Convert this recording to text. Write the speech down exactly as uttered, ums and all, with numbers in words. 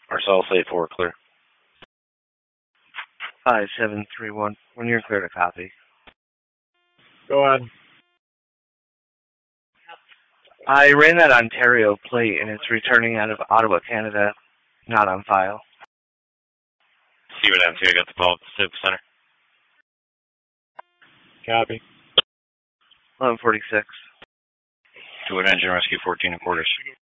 Marcellus eight four, clear. five seven three one. When you're clear to copy. Go ahead. I ran that Ontario plate, and it's returning out of Ottawa, Canada. Not on file. See what happens here. I got the call at the Civic Center. Copy. eleven forty-six. To an engine rescue fourteen and quarters.